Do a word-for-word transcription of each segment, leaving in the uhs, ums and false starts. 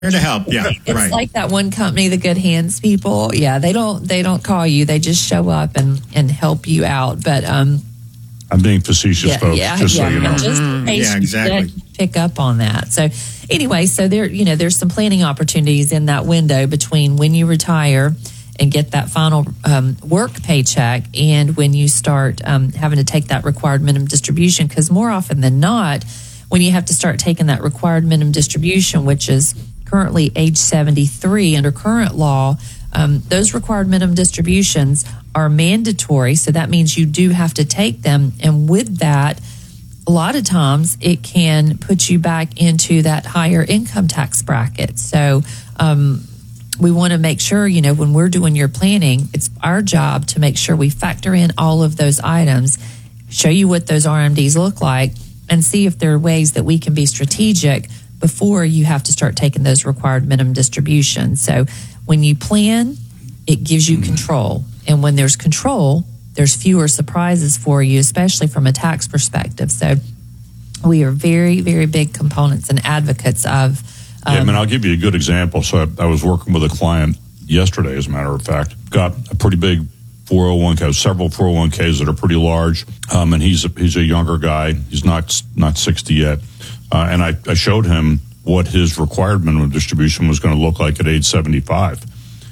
Here to help, yeah, it's right. like that one company, the Good Hands people. Yeah, they don't they don't call you; they just show up and, and help you out. But um, I'm being facetious, yeah, folks. yeah, just yeah, so you know. just Mm, in case yeah, you exactly. didn't pick up on that. So anyway, so there you know there's some planning opportunities in that window between when you retire and get that final um, work paycheck and when you start um, having to take that required minimum distribution. Because more often than not, when you have to start taking that required minimum distribution, which is currently age seventy-three under current law, um, those required minimum distributions are mandatory. So that means you do have to take them. And with that, a lot of times it can put you back into that higher income tax bracket. So um, we want to make sure, you know, when we're doing your planning, it's our job to make sure we factor in all of those items, show you what those R M Ds look like, and see if there are ways that we can be strategic before you have to start taking those required minimum distributions. So when you plan, it gives you control. And when there's control, there's fewer surprises for you, especially from a tax perspective. So we are very, very big components and advocates of. Um, yeah, I mean, I'll give you a good example. So I, I was working with a client yesterday, as a matter of fact, got a pretty big four oh one k, several four oh one k's that are pretty large. Um, and he's a, he's a younger guy. He's not, not sixty yet. Uh, and I, I showed him what his required minimum distribution was going to look like at age seventy-five.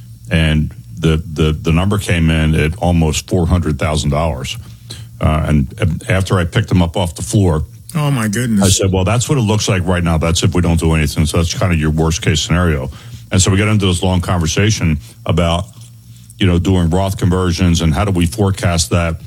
And the, the, the number came in at almost four hundred thousand dollars. Uh, and, and after I picked him up off the floor, oh, my goodness. I said, well, that's what it looks like right now. That's if we don't do anything. So that's kind of your worst case scenario. And so we got into this long conversation about, you know, doing Roth conversions and how do we forecast that.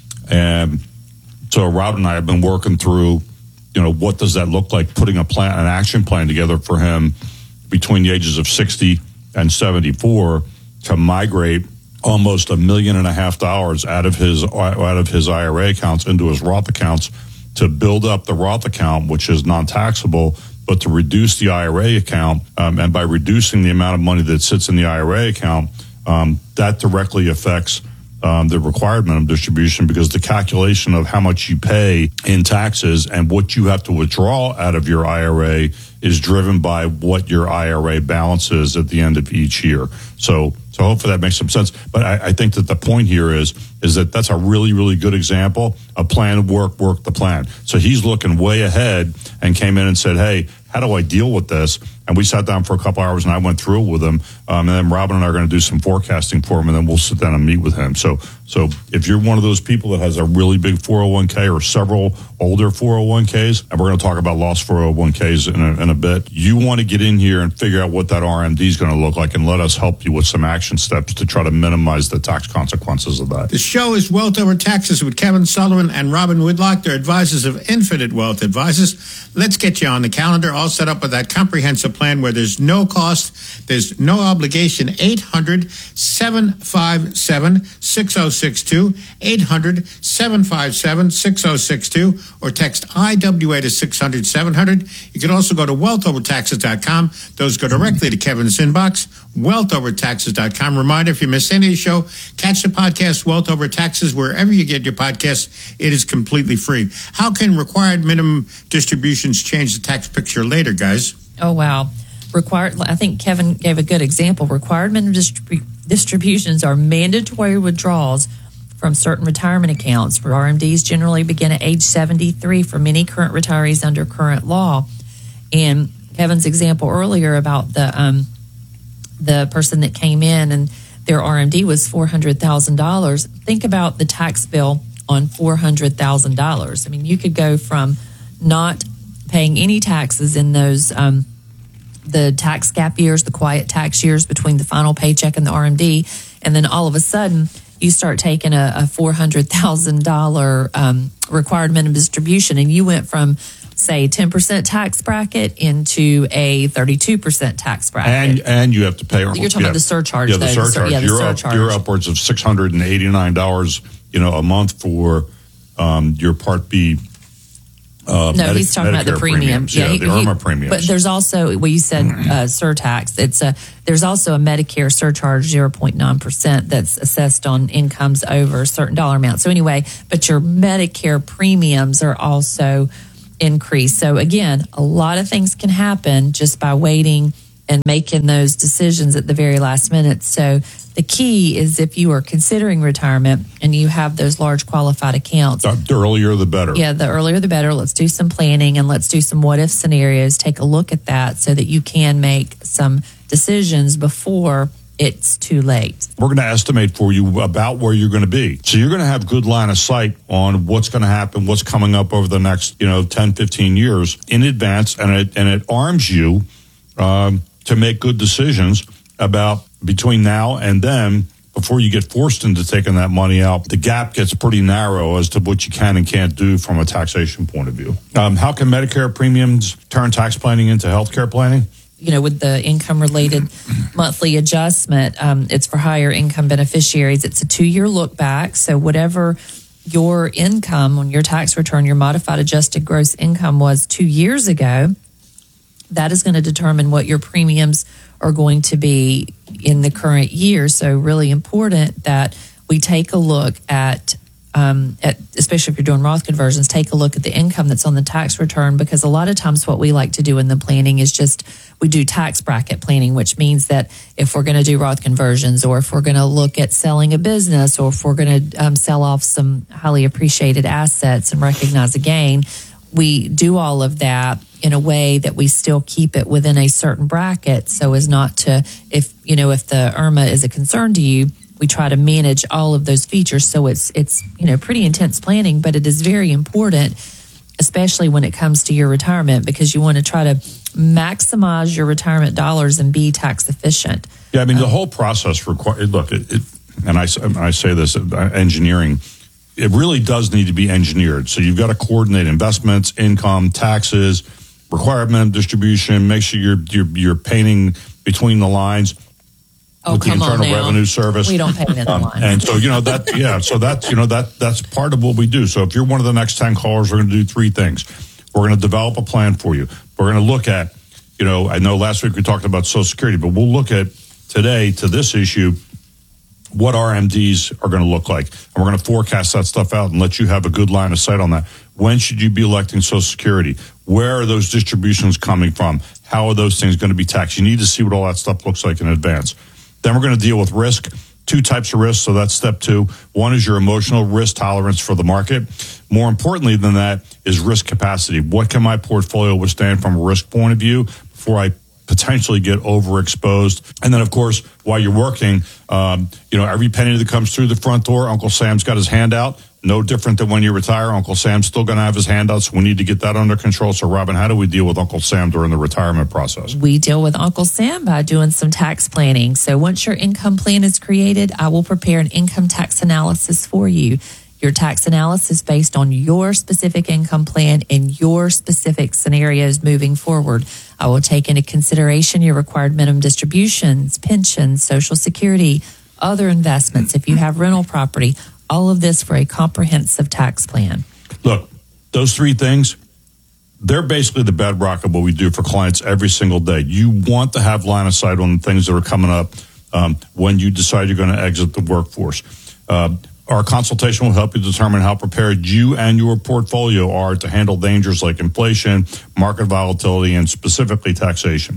And so Rob and I have been working through, you know, what does that look like, putting a plan, an action plan together for him between the ages of sixty and seventy-four to migrate almost a million and a half dollars out of his out of his I R A accounts into his Roth accounts to build up the Roth account, which is non-taxable, but to reduce the I R A account. Um, and by reducing the amount of money that sits in the I R A account, um, that directly affects Um, the required minimum distribution, because the calculation of how much you pay in taxes and what you have to withdraw out of your I R A is driven by what your I R A balance is at the end of each year. So, so hopefully that makes some sense. But I, I think that the point here is, is that that's a really, really good example of plan, work, work the plan. So he's looking way ahead and came in and said, hey, how do I deal with this? And we sat down for a couple hours and I went through it with him. Um, and then Robin and I are going to do some forecasting for him, and then we'll sit down and meet with him. So, so if you're one of those people that has a really big four oh one k or several older four oh one k's, and we're going to talk about lost four oh one k's in a, in a bit, you want to get in here and figure out what that R M D is going to look like and let us help you with some action steps to try to minimize the tax consequences of that. The show is Wealth Over Taxes with Kevin Sullivan and Robin Whitlock. They're advisors of Infinite Wealth Advisors. Let's get you on the calendar, all set up with that comprehensive plan where there's no cost, there's no obligation. eight hundred, seven five seven, six oh six two, eight hundred, seven five seven, six oh six two, or text I W A to six hundred, seven hundred. You can also go to wealth over taxes dot com. Those go directly to Kevin's inbox, wealth over taxes dot com. Reminder, if you miss any of the show, catch the podcast Wealth Over Taxes wherever you get your podcasts. It is completely free. How can required minimum distributions change the tax picture later, guys? Oh, wow. Required, I think Kevin gave a good example. Required minimum distrib- distributions are mandatory withdrawals from certain retirement accounts. For R M Ds generally begin at age seventy-three for many current retirees under current law. And Kevin's example earlier about the um, the person that came in and their R M D was four hundred thousand dollars. Think about the tax bill on four hundred thousand dollars. I mean, you could go from not paying any taxes in those um, the tax gap years, the quiet tax years between the final paycheck and the R M D, and then all of a sudden you start taking a, a four hundred thousand dollars um, required minimum distribution, and you went from, say, ten percent tax bracket into a thirty-two percent tax bracket. And and you have to pay. You're talking yeah, about the surcharge. Yeah, the though, surcharge. The, yeah, the you're, surcharge. Up, you're upwards of six hundred eighty-nine dollars, you know, a month for um, your Part B. Uh, no, Medi- he's talking Medicare about the premium. premiums. Yeah, he, the IRMA he, premiums. But there's also, well, you said uh, surtax. It's a there's also a Medicare surcharge, zero point nine percent, that's assessed on incomes over a certain dollar amount. So anyway, but your Medicare premiums are also increased. So again, a lot of things can happen just by waiting and making those decisions at the very last minute. So the key is if you are considering retirement and you have those large qualified accounts. The earlier the better. Yeah, the earlier the better. Let's do some planning and let's do some what if scenarios. Take a look at that so that you can make some decisions before it's too late. We're going to estimate for you about where you're going to be. So you're going to have good line of sight on what's going to happen, what's coming up over the next, you know, ten, fifteen years in advance. And it, and it arms you um, to make good decisions about between now and then before you get forced into taking that money out. The gap gets pretty narrow as to what you can and can't do from a taxation point of view. Um, how can Medicare premiums turn tax planning into healthcare planning? You know, with the income related monthly adjustment, um, it's for higher income beneficiaries. It's a two year look back. So whatever your income on your tax return, your modified adjusted gross income was two years ago, that is going to determine what your premiums are going to be in the current year. So really important that we take a look at Um, at, especially if you're doing Roth conversions, take a look at the income that's on the tax return, because a lot of times what we like to do in the planning is just we do tax bracket planning, which means that if we're going to do Roth conversions, or if we're going to look at selling a business, or if we're going to um, sell off some highly appreciated assets and recognize a gain, we do all of that in a way that we still keep it within a certain bracket so as not to, if, you know, if the I R M A is a concern to you, we try to manage all of those features. So it's, it's, you know, pretty intense planning, but it is very important, especially when it comes to your retirement, because you want to try to maximize your retirement dollars and be tax efficient. Yeah, I mean, the whole process requires, look, it, it, and I, I say this, engineering, it really does need to be engineered. So you've got to coordinate investments, income, taxes, requirement distribution, make sure you're, you're, you're painting between the lines. Oh, with the come Internal on now. Revenue Service. We don't pay in the um, line. And so, you know, that, yeah, so that's, you know, that, that's part of what we do. So if you're one of the next ten callers, we're going to do three things. We're going to develop a plan for you. We're going to look at, you know, I know last week we talked about Social Security, but we'll look at today to this issue, what R M Ds are going to look like. And we're going to forecast that stuff out and let you have a good line of sight on that. When should you be electing Social Security? Where are those distributions coming from? How are those things going to be taxed? You need to see what all that stuff looks like in advance. Then we're going to deal with risk, two types of risk. So that's step two. One is your emotional risk tolerance for the market. More importantly than that is risk capacity. What can my portfolio withstand from a risk point of view before I potentially get overexposed? And then, of course, while you're working, um, you know, every penny that comes through the front door, Uncle Sam's got his hand out. No different than when you retire. Uncle Sam's still going to have his handouts. We need to get that under control. So, Robin, how do we deal with Uncle Sam during the retirement process? We deal with Uncle Sam by doing some tax planning. So once your income plan is created, I will prepare an income tax analysis for you. Your tax analysis based on your specific income plan and your specific scenarios moving forward. I will take into consideration your required minimum distributions, pensions, Social Security, other investments, if you have rental property, all of this for a comprehensive tax plan. Look, those three things, they're basically the bedrock of what we do for clients every single day. You want to have line of sight on the things that are coming up um, when you decide you're going to exit the workforce. Uh, our consultation will help you determine how prepared you and your portfolio are to handle dangers like inflation, market volatility, and specifically taxation.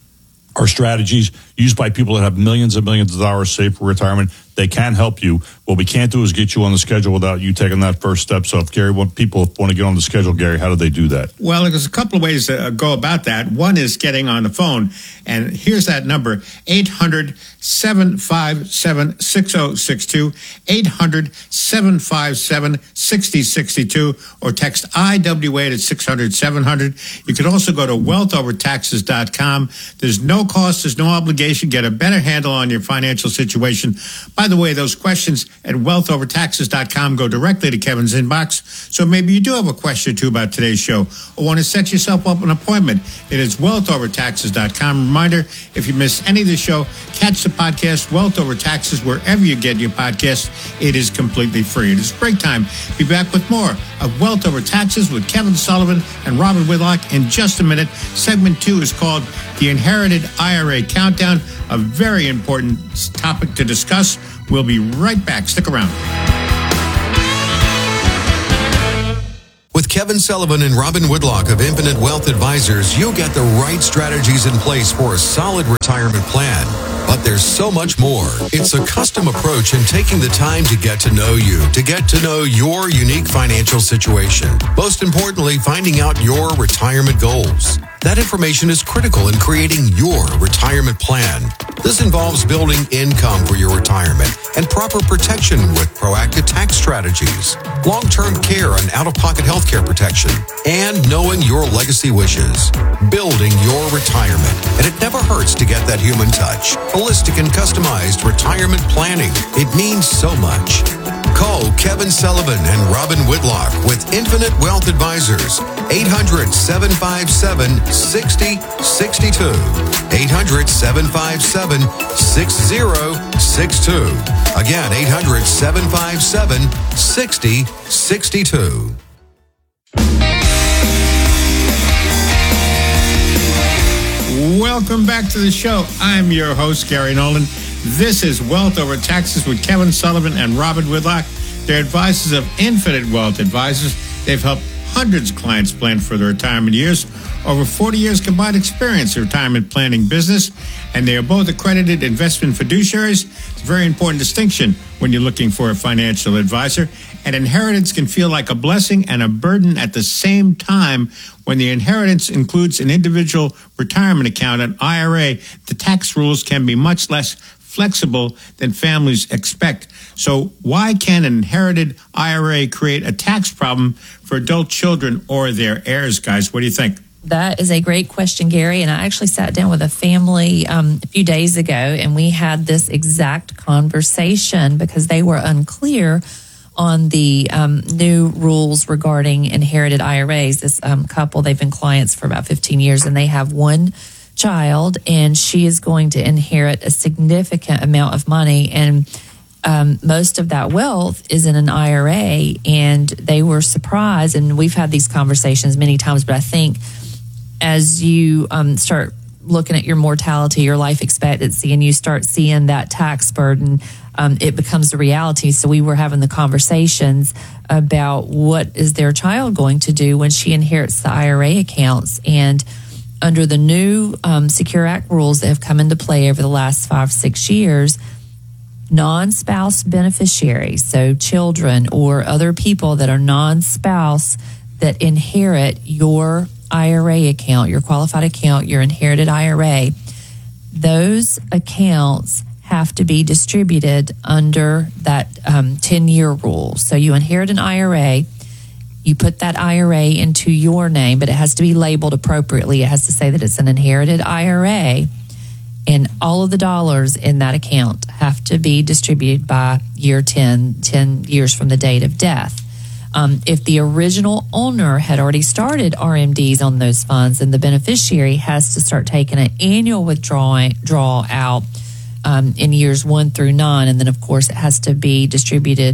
Our strategies used by people that have millions and millions of dollars saved for retirement, they can help you. What we can't do is get you on the schedule without you taking that first step. So if Gary, want people want to get on the schedule, Gary, how do they do that? Well, there's a couple of ways to go about that. One is getting on the phone. And here's that number, eight hundred, seven five seven, six oh six two, eight hundred, seven five seven, six oh six two, or text I W eight at six hundred, seven hundred. You can also go to wealth over taxes dot com. There's no cost, there's no obligation. Get a better handle on your financial situation. By the way, those questions at wealth over taxes dot com go directly to Kevin's inbox. So maybe you do have a question or two about today's show or want to set yourself up an appointment. It is wealth over taxes dot com. Reminder, if you miss any of the show, catch the podcast, Wealth Over Taxes, wherever you get your podcast. It is completely free. It is break time. Be back with more of Wealth Over Taxes with Kevin Sullivan and Robin Whitlock in just a minute. Segment two is called The Inherited I R A Countdown, a very important topic to discuss. We'll be right back. Stick around. With Kevin Sullivan and Robin Woodlock of Infinite Wealth Advisors, you'll get the right strategies in place for a solid retirement plan. But there's so much more. It's a custom approach in taking the time to get to know you, to get to know your unique financial situation. Most importantly, finding out your retirement goals. That information is critical in creating your retirement plan. This involves building income for your retirement and proper protection with proactive tax strategies, long-term care and out-of-pocket health care protection, and knowing your legacy wishes. Building your retirement. And it never hurts to get that human touch. Holistic and customized retirement planning. It means so much. Call Kevin Sullivan and Robin Woodlock with Infinite Wealth Advisors. eight hundred, seven five seven, six zero six two. eight hundred, seven five seven, six zero six two. Again, eight hundred, seven five seven, six zero six two. Welcome back to the show. I'm your host, Gary Nolan. This is Wealth Over Taxes with Kevin Sullivan and Robin Woodlock. They're advisors of Infinite Wealth Advisors. They've helped hundreds of clients plan for their retirement years. Over forty years combined experience in retirement planning business, and they are both accredited investment fiduciaries. It's a very important distinction when you're looking for a financial advisor. An inheritance can feel like a blessing and a burden at the same time. When the inheritance includes an individual retirement account, an I R A, the tax rules can be much less flexible than families expect. So why can an inherited I R A create a tax problem for adult children or their heirs, guys? What do you think? That is a great question, Gary. And I actually sat down with a family um, a few days ago, and we had this exact conversation because they were unclear on the um, new rules regarding inherited I R As. This um, couple, they've been clients for about fifteen years, and they have one child, and she is going to inherit a significant amount of money, and um, most of that wealth is in an I R A. And they were surprised, and we've had these conversations many times, but I think as you um, start looking at your mortality, your life expectancy, and you start seeing that tax burden, um, it becomes a reality. So we were having the conversations about what is their child going to do when she inherits the I R A accounts. And under the new um, Secure Act rules that have come into play over the last five, six years, non-spouse beneficiaries, so children or other people that are non-spouse that inherit your I R A account, your qualified account, your inherited I R A, those accounts have to be distributed under that um, ten-year rule. So you inherit an I R A, you put that I R A into your name, but it has to be labeled appropriately. It has to say that it's an inherited I R A, and all of the dollars in that account have to be distributed by year ten, ten years from the date of death. Um, if the original owner had already started R M Ds on those funds, then the beneficiary has to start taking an annual withdrawal draw out um, in years one through nine, and then of course it has to be distributed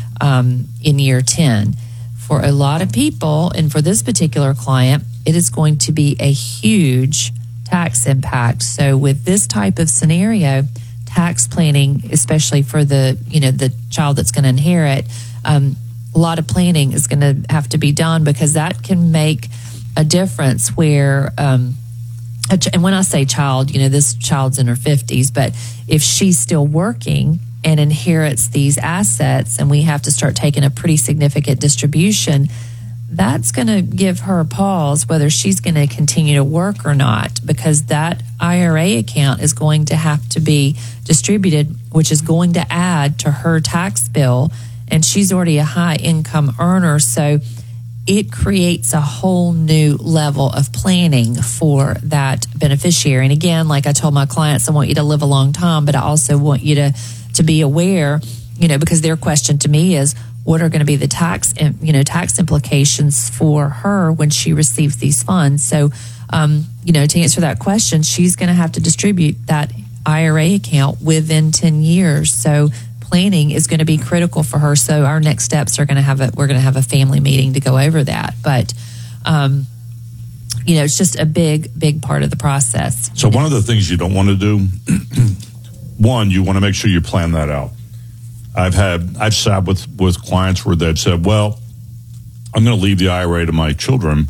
um, in year ten. For a lot of people, and for this particular client, it is going to be a huge tax impact. So with this type of scenario, tax planning, especially for the you know the child that's going to inherit, um, a lot of planning is going to have to be done, because that can make a difference where, um, a ch- and when I say child, you know, this child's in her fifties, but if she's still working and inherits these assets and we have to start taking a pretty significant distribution, that's going to give her a pause whether she's going to continue to work or not, because that I R A account is going to have to be distributed, which is going to add to her tax bill. And she's already a high income earner. So it creates a whole new level of planning for that beneficiary. And again, like I told my clients, I want you to live a long time, but I also want you to, to be aware, you know, because their question to me is, what are going to be the tax, you know, tax implications for her when she receives these funds? So, um, you know, to answer that question, she's going to have to distribute that I R A account within ten years. So planning is going to be critical for her. So our next steps are going to have a, we're going to have a family meeting to go over that. But, um, you know, it's just a big, big part of the process. So one of the things you don't want to do, one, you want to make sure you plan that out. I've had, I've sat with, with clients where they've said, well, I'm going to leave the I R A to my children.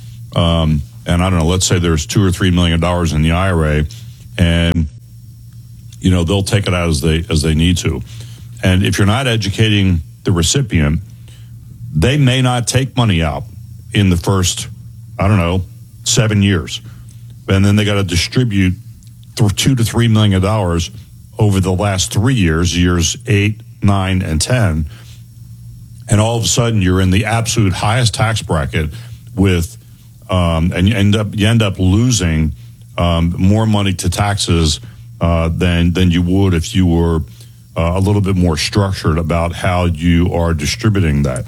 Um, and I don't know, let's say there's two or three million dollars in the I R A, and you know they'll take it out as they as they need to. And if you're not educating the recipient, they may not take money out in the first, I don't know, seven years, and then they got to distribute th- two to three million dollars over the last three years, years eight, nine, and ten, and all of a sudden you're in the absolute highest tax bracket with, um, and you end up you end up losing um, more money to taxes uh, than than you would if you were uh, a little bit more structured about how you are distributing that.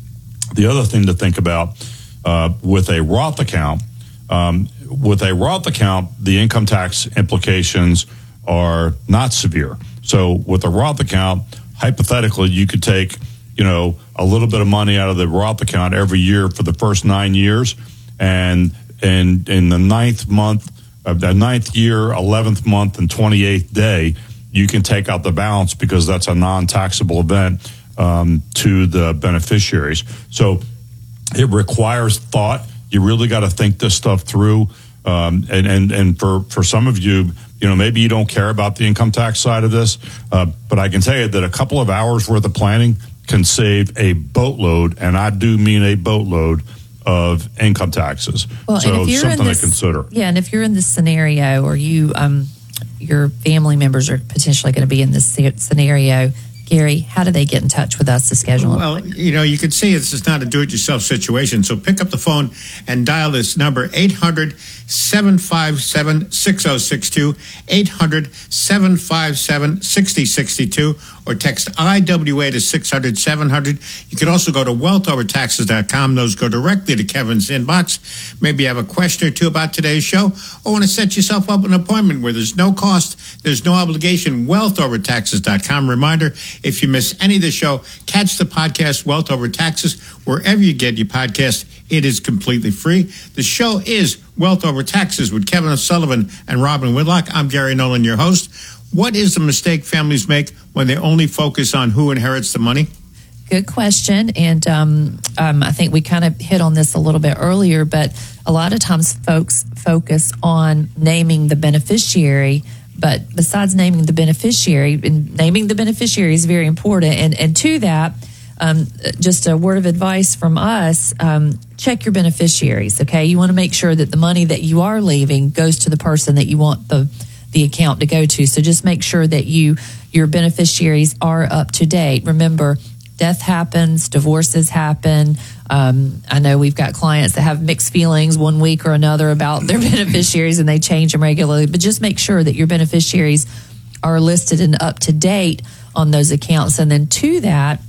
The other thing to think about uh, with a Roth account, um, with a Roth account, the income tax implications are not severe. So with a Roth account, hypothetically, you could take, you know, a little bit of money out of the Roth account every year for the first nine years, and and in the ninth month, of the ninth year, eleventh month, and twenty-eighth day, you can take out the balance because that's a non-taxable event um, to the beneficiaries. So it requires thought. You really got to think this stuff through. Um, and, and, and for, for some of you, you know, maybe you don't care about the income tax side of this, uh, but I can tell you that a couple of hours worth of planning can save a boatload, and I do mean a boatload of income taxes. Well, so and if you're something in this, to consider. Yeah, and if you're in this scenario, or you, um, your family members are potentially going to be in this scenario, Gary, how do they get in touch with us to schedule? Well, you know, you can see this is not a do-it-yourself situation. So pick up the phone and dial this number, eight hundred, seven five seven, six oh six two, eight hundred, seven five seven, six oh six two, or text I W A to six hundred, seven hundred. You can also go to wealth over taxes dot com. Those go directly to Kevin's inbox. Maybe you have a question or two about today's show, or want to set yourself up an appointment where there's no cost, there's no obligation. wealth over taxes dot com. Reminder, if you miss any of the show, catch the podcast Wealth Over Taxes wherever you get your podcast. It is completely free. The show is Wealth Over Taxes with Kevin Sullivan and Robin Whitlock. I'm Gary Nolan, your host. What is the mistake families make when they only focus on who inherits the money? Good question. And um, um, I think we kind of hit on this a little bit earlier, but a lot of times folks focus on naming the beneficiary. But besides naming the beneficiary, and naming the beneficiary is very important. And, and to that, um, just a word of advice from us, um, check your beneficiaries, okay? You want to make sure that the money that you are leaving goes to the person that you want the the account to go to. So just make sure that you your beneficiaries are up to date. Remember, death happens, divorces happen. Um, I know we've got clients that have mixed feelings one week or another about their beneficiaries, and they change them regularly. But just make sure that your beneficiaries are listed and up to date on those accounts. And then to that,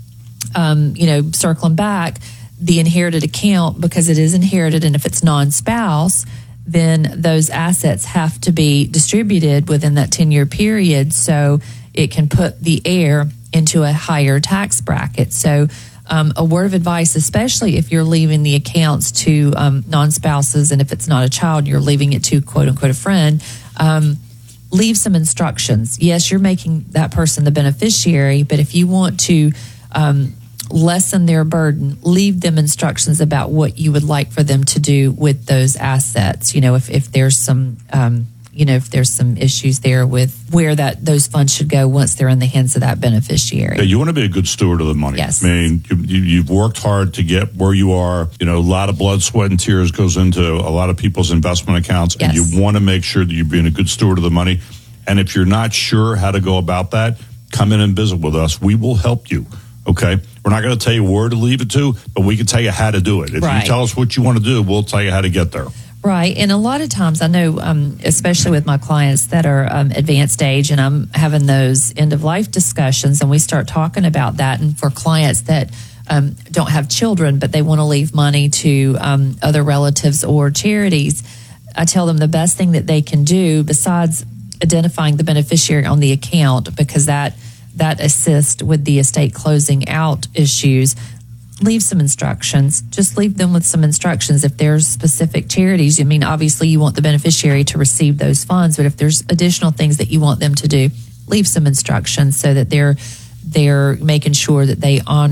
um, you know, circling back, the inherited account, because it is inherited, and if it's non-spouse, then those assets have to be distributed within that ten-year period, so it can put the heir into a higher tax bracket. So um, a word of advice, especially if you're leaving the accounts to um, non-spouses, and if it's not a child, you're leaving it to quote-unquote a friend, um, leave some instructions. Yes, you're making that person the beneficiary, but if you want to um, lessen their burden, leave them instructions about what you would like for them to do with those assets. You know, if, if there's some, um, you know, if there's some issues there with where that those funds should go once they're in the hands of that beneficiary. Yeah, you want to be a good steward of the money. Yes. I mean, you, you, you've worked hard to get where you are. You know, a lot of blood, sweat, and tears goes into a lot of people's investment accounts, Yes. and you want to make sure that you're being a good steward of the money. And if you're not sure how to go about that, come in and visit with us. We will help you. Okay, we're not going to tell you where to leave it to, but we can tell you how to do it. If Right. you tell us what you want to do, we'll tell you how to get there. Right. And a lot of times I know, um, especially with my clients that are um, advanced age, and I'm having those end of life discussions, and we start talking about that. And for clients that um, don't have children, but they want to leave money to um, other relatives or charities, I tell them the best thing that they can do, besides identifying the beneficiary on the account, because that that assists with the estate closing out issues, leave some instructions. Just leave them with some instructions. If there's specific charities, I mean, obviously you want the beneficiary to receive those funds, but if there's additional things that you want them to do, leave some instructions so that they're they're making sure that they honor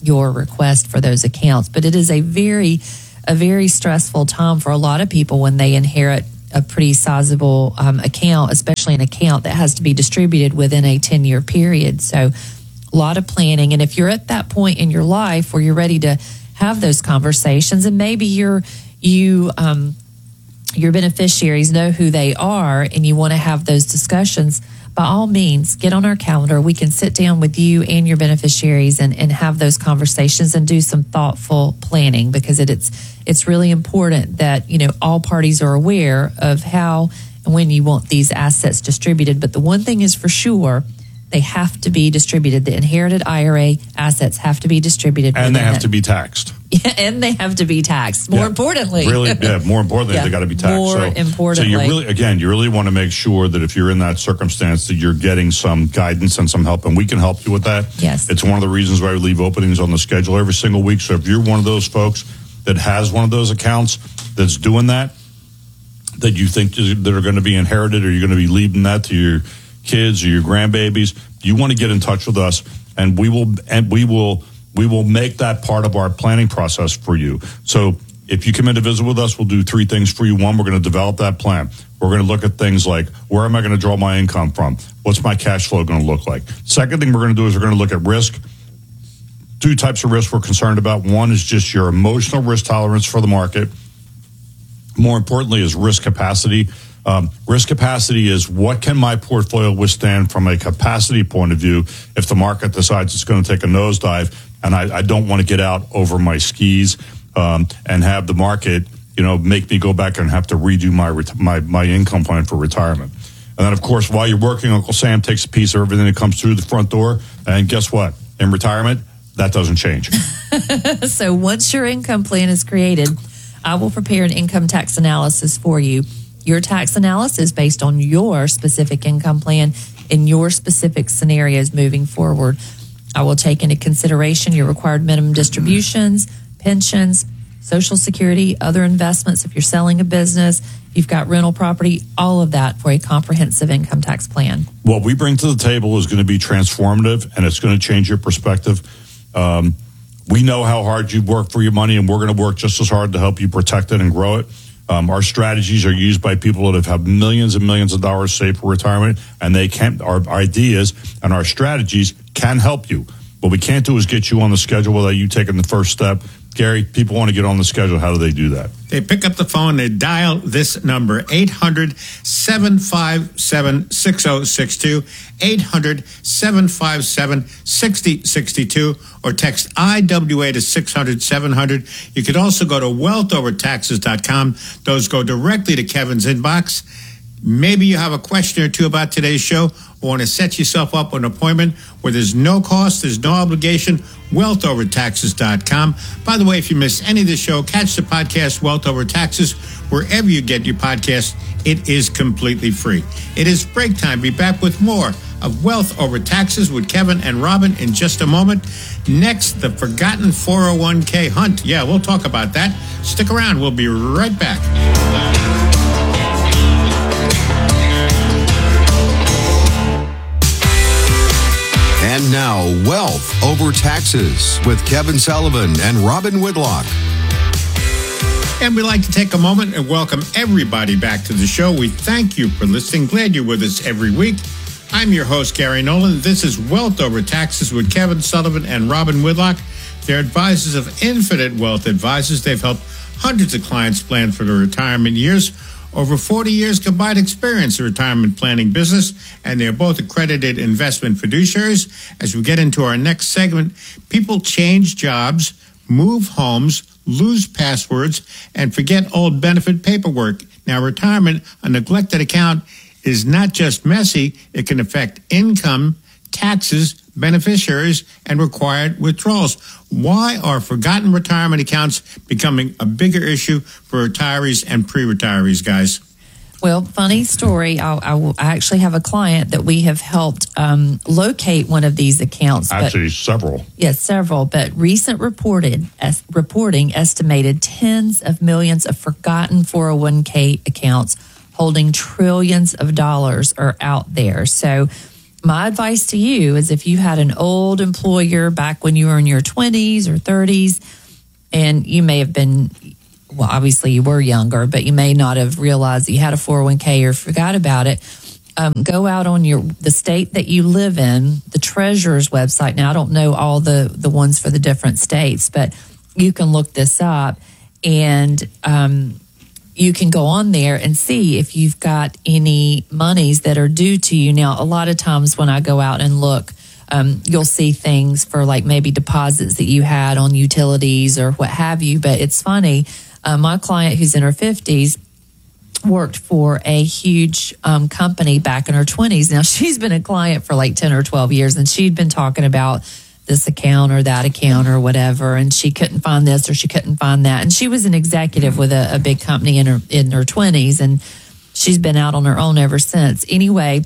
your request for those accounts. But it is a very, a very stressful time for a lot of people when they inherit a pretty sizable um, account, especially an account that has to be distributed within a ten-year period. So a lot of planning. And if you're at that point in your life where you're ready to have those conversations, and maybe you're, you, um, your beneficiaries know who they are and you want to have those discussions, by all means, get on our calendar. We can sit down with you and your beneficiaries and, and have those conversations and do some thoughtful planning, because it, it's it's really important that, you know, all parties are aware of how and when you want these assets distributed. But the one thing is for sure, they have to be distributed. The inherited I R A assets have to be distributed. And they have that. to be taxed. Yeah, and they have to be taxed. More yeah. importantly. Really, yeah, more importantly, yeah. they got to be taxed. More so, importantly. So you really, again, you really want to make sure that if you're in that circumstance that you're getting some guidance and some help, and we can help you with that. Yes. It's one of the reasons why we leave openings on the schedule every single week. So if you're one of those folks that has one of those accounts that's doing that, that you think that are going to be inherited, or you're going to be leaving that to your kids or your grandbabies, you want to get in touch with us, and we will, and we will, we will make that part of our planning process for you. So if you come in to visit with us, we'll do three things for you. One, we're going to develop that plan. We're going to look at things like, where am I going to draw my income from? What's my cash flow going to look like? Second thing we're going to do is we're going to look at risk. Two types of risk we're concerned about. One is just your emotional risk tolerance for the market. More importantly is risk capacity. Um, risk capacity is, what can my portfolio withstand from a capacity point of view if the market decides it's going to take a nosedive, and I, I don't want to get out over my skis um, and have the market, you know, make me go back and have to redo my ret- my my income plan for retirement. And then, of course, while you're working, Uncle Sam takes a piece of everything that comes through the front door, and guess what? In retirement, that doesn't change. So once your income plan is created, I will prepare an income tax analysis for you. Your tax analysis based on your specific income plan and your specific scenarios moving forward. I will take into consideration your required minimum distributions, pensions, Social Security, other investments if you're selling a business, you've got rental property, all of that for a comprehensive income tax plan. What we bring to the table is going to be transformative, and it's going to change your perspective. Um, we know how hard you work for your money, and we're going to work just as hard to help you protect it and grow it. Um, our strategies are used by people that have had millions and millions of dollars saved for retirement, and they can. Our ideas and our strategies can help you. What we can't do is get you on the schedule without you taking the first step. Gary, people want to get on the schedule. How do they do that? They pick up the phone, they dial this number, eight hundred, seven five seven, six oh six two, eight hundred, seven five seven, six oh six two, or text I W A to six hundred, seven hundred. You could also go to wealth over taxes dot com. Those go directly to Kevin's inbox. Maybe you have a question or two about today's show, or want to set yourself up an appointment where there's no cost, there's no obligation. wealth over taxes dot com. By the way, if you miss any of the show, catch the podcast Wealth Over Taxes wherever you get your podcast. It is completely free. It is break time. Be back with more of Wealth Over Taxes with Kevin and Robin in just a moment. Next, the forgotten four oh one k hunt. Yeah, we'll talk about that. Stick around. We'll be right back. And now, Wealth Over Taxes with Kevin Sullivan and Robin Whitlock. And we'd like to take a moment and welcome everybody back to the show. We thank you for listening. Glad you're with us every week. I'm your host, Gary Nolan. This is Wealth Over Taxes with Kevin Sullivan and Robin Whitlock. They're advisors of Infinite Wealth Advisors. They've helped hundreds of clients plan for their retirement years. Over forty years combined experience in retirement planning business, and they're both accredited investment fiduciaries. As we get into our next segment, people change jobs, move homes, lose passwords, and forget old benefit paperwork. Now, retirement, a neglected account, is not just messy, it can affect income, taxes, beneficiaries, and required withdrawals. Why are forgotten retirement accounts becoming a bigger issue for retirees and pre-retirees, guys? Well, funny story. I, I, I actually have a client that we have helped um, locate one of these accounts. Actually, but, several. Yes, several. But recent reported es, reporting estimated tens of millions of forgotten four oh one k accounts holding trillions of dollars are out there. So my advice to you is if you had an old employer back when you were in your twenties or thirties, and you may have been, well, obviously you were younger, but you may not have realized that you had a four oh one k or forgot about it. Um, go out on your the state that you live in, the Treasurer's website. Now, I don't know all the, the ones for the different states, but you can look this up, and um, you can go on there and see if you've got any monies that are due to you. Now, a lot of times when I go out and look, um, you'll see things for like maybe deposits that you had on utilities or what have you. But it's funny, uh, my client who's in her fifties worked for a huge um, company back in her twenties. Now, she's been a client for like ten or twelve years, and she'd been talking about this account or that account or whatever, and she couldn't find this or she couldn't find that. And she was an executive with a, a big company in her in her twenties, and she's been out on her own ever since. Anyway,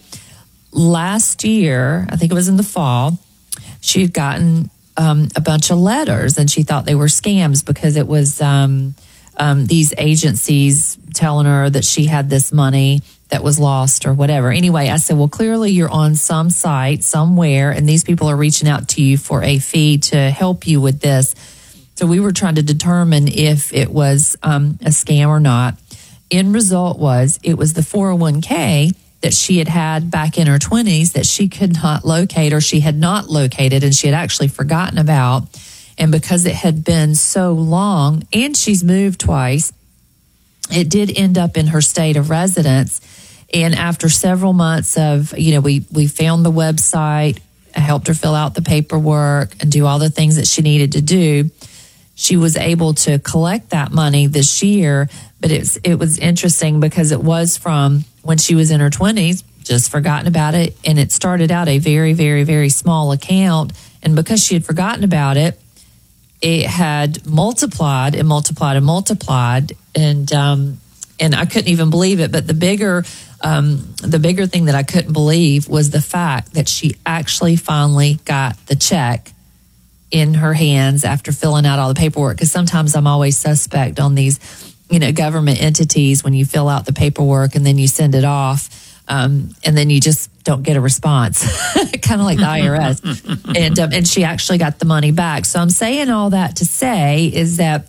last year, I think it was in the fall, she had gotten um, a bunch of letters, and she thought they were scams because it was um, um, these agencies telling her that she had this money that was lost or whatever. Anyway, I said, well, clearly you're on some site somewhere, and these people are reaching out to you for a fee to help you with this. So we were trying to determine if it was um, a scam or not. End result was it was the four oh one k that she had had back in her twenties that she could not locate, or she had not located, and she had actually forgotten about. And because it had been so long, and she's moved twice, it did end up in her state of residence. And after several months of, you know, we, we found the website, I helped her fill out the paperwork and do all the things that she needed to do. She was able to collect that money this year, but it's, it was interesting because it was from when she was in her twenties, just forgotten about it. And it started out a very, very, very small account. And because she had forgotten about it, it had multiplied and multiplied and multiplied. And, um, and I couldn't even believe it. But the bigger, um, the bigger thing that I couldn't believe was the fact that she actually finally got the check in her hands after filling out all the paperwork. Because sometimes I'm always suspect on these, you know, government entities when you fill out the paperwork and then you send it off. Um, and then you just don't get a response, kind of like the I R S. and um, and she actually got the money back. So I'm saying all that to say is that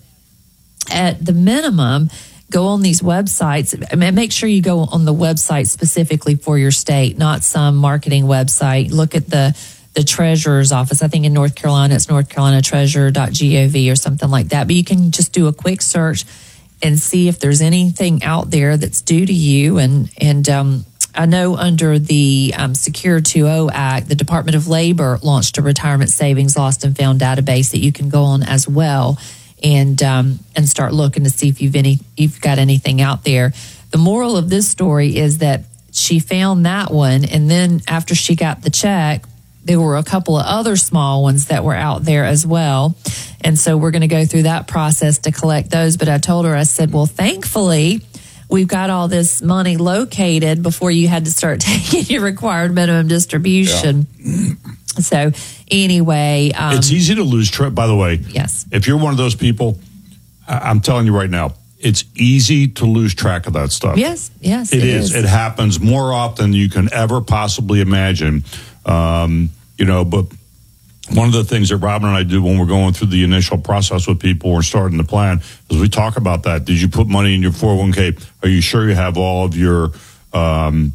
at the minimum, go on these websites. I mean, make sure you go on the website specifically for your state, not some marketing website. Look at the the treasurer's office. I think in North Carolina, it's north carolina treasurer dot gov or something like that. But you can just do a quick search and see if there's anything out there that's due to you. And and um, I know under the um, Secure two oh Act, the Department of Labor launched a retirement savings lost and found database that you can go on as well, and um, and start looking to see if you've any if you've got anything out there. The moral of this story is that she found that one, and then after she got the check, there were a couple of other small ones that were out there as well. And so we're going to go through that process to collect those. But I told her, I said, well, thankfully, we've got all this money located before you had to start taking your required minimum distribution. Yeah. So anyway. Um, it's easy to lose track, by the way. Yes. If you're one of those people, I'm telling you right now, it's easy to lose track of that stuff. Yes, yes. It, it is. is. It happens more often than you can ever possibly imagine. Um, you know, but one of the things that Robin and I do when we're going through the initial process with people, we're starting to plan, is we talk about that. Did you put money in your four oh one k? Are you sure you have all of your, um,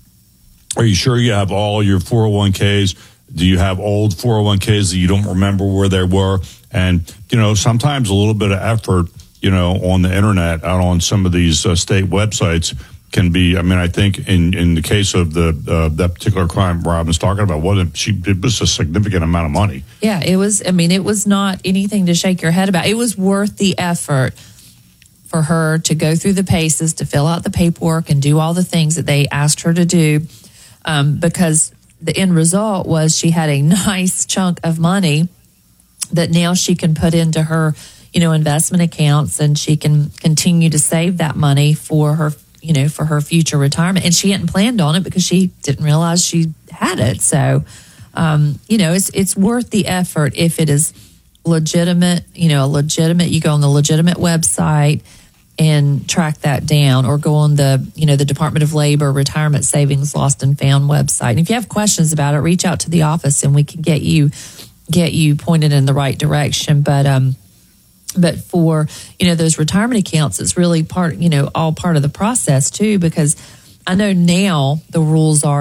are you sure you have all your four oh one k's? Do you have old four oh one k's that you don't remember where they were? And, you know, sometimes a little bit of effort, you know, on the internet, out on some of these uh, state websites can be, I mean, I think in, in the case of the uh, that particular crime Robin's talking about, wasn't she? It was a significant amount of money. Yeah, it was. I mean, it was not anything to shake your head about. It was worth the effort for her to go through the paces, to fill out the paperwork and do all the things that they asked her to do, um, because the end result was she had a nice chunk of money that now she can put into her, you know, investment accounts, and she can continue to save that money for her, you know, for her future retirement. And she hadn't planned on it because she didn't realize she had it. So, um, you know, it's it's worth the effort if it is legitimate, you know, a legitimate, you go on the legitimate website and track that down, or go on the, you know, the Department of Labor Retirement Savings Lost and Found website. And if you have questions about it, reach out to the office and we can get you get you pointed in the right direction. But um, but for, you know, those retirement accounts, it's really part, you know, all part of the process too, because I know now the rules are